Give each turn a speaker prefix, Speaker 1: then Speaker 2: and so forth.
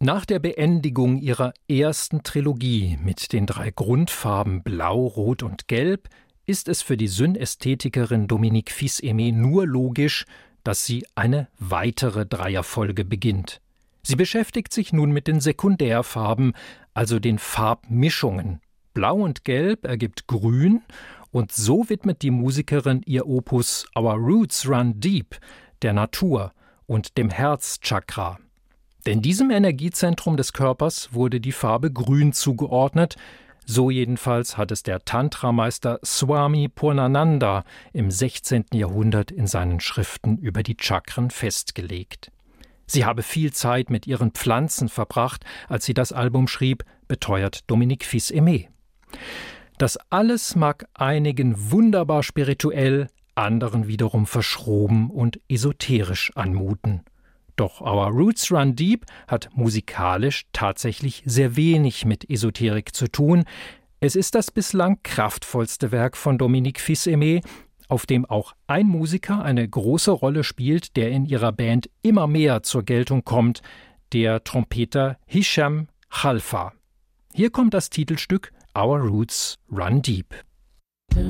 Speaker 1: Nach der Beendigung ihrer ersten Trilogie mit den 3 Grundfarben Blau, Rot und Gelb ist es für die Synästhetikerin Dominique Fils-Aimé nur logisch, dass sie eine weitere Dreierfolge beginnt. Sie beschäftigt sich nun mit den Sekundärfarben, also den Farbmischungen. Blau und Gelb ergibt Grün, und so widmet die Musikerin ihr Opus Our Roots Run Deep der Natur und dem Herzchakra. Denn diesem Energiezentrum des Körpers wurde die Farbe Grün zugeordnet. So jedenfalls hat es der Tantrameister Swami Purnananda im 16. Jahrhundert in seinen Schriften über die Chakren festgelegt. Sie habe viel Zeit mit ihren Pflanzen verbracht, als sie das Album schrieb, beteuert Dominique Fils-Aimé. Das alles mag einigen wunderbar spirituell, anderen wiederum verschroben und esoterisch anmuten. Doch Our Roots Run Deep hat musikalisch tatsächlich sehr wenig mit Esoterik zu tun. Es ist das bislang kraftvollste Werk von Dominique Fils-Aimé, auf dem auch ein Musiker eine große Rolle spielt, der in ihrer Band immer mehr zur Geltung kommt, der Trompeter Hicham Khalfa. Hier kommt das Titelstück Our Roots Run Deep.